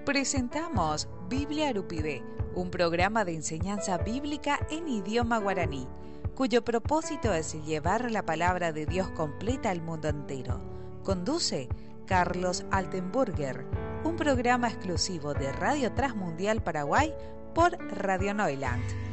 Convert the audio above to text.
Presentamos Biblia Arupidé, un programa de enseñanza bíblica en idioma guaraní, cuyo propósito es llevar la palabra de Dios completa al mundo entero. Conduce Carlos Altenburger, un programa exclusivo de Radio Transmundial Paraguay por Radio Neuland.